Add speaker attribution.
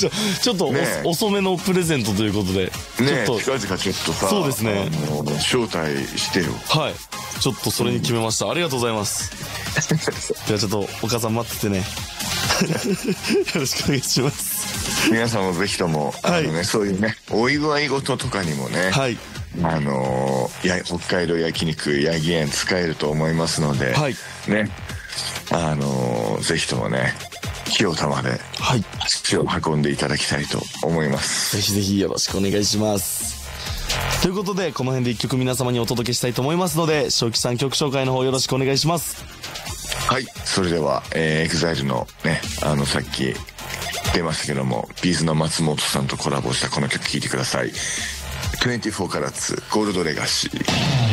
Speaker 1: ちょっと遅めのプレゼントということで、
Speaker 2: ね、近々ちょっとさ、
Speaker 1: そうですね、
Speaker 2: 招待してよ。
Speaker 1: はい、ちょっとそれに決めました。ありがとうございます。じゃあちょっとお母さん待っててね。よろしくお願いします。
Speaker 2: 皆さんもぜひともそういうね、お祝い事とかにもね、
Speaker 1: はい、
Speaker 2: 北海道焼肉ヤギ園使えると思いますので、
Speaker 1: はい、
Speaker 2: ね、ぜひともね、清田まで足を運んでいただきたいと思います。
Speaker 1: ぜひぜひよろしくお願いします。ということで、この辺で一曲皆様にお届けしたいと思いますので、正気さん曲紹介の方よろしくお願いします。
Speaker 2: はい、それでは、EXILE のね、さっき出ましたけども、ビーズの松本さんとコラボしたこの曲聴いてください。24 Carats ゴールドレガシー。